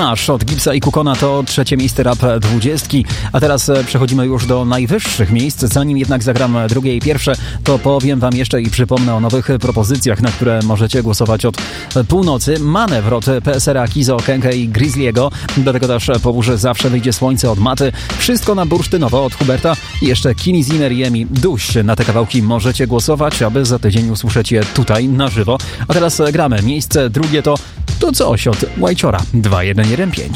Nasz od Gipsa i Kukona to trzecie miejsce Rap 20. A teraz przechodzimy już do najwyższych miejsc. Zanim jednak zagram drugie i pierwsze, to powiem wam jeszcze i przypomnę o nowych propozycjach, na które możecie głosować od północy. Manewr od PSR-a, Kizo, Kenke i Grizzliego. Do tego też po burzy zawsze wyjdzie słońce od Maty. Wszystko na bursztynowo od Huberta. I jeszcze Kini Zimmer i Emi Duś. Na te kawałki możecie głosować, aby za tydzień usłyszeć je tutaj na żywo. A teraz gramy. Miejsce drugie to coś od Łajciora 2115.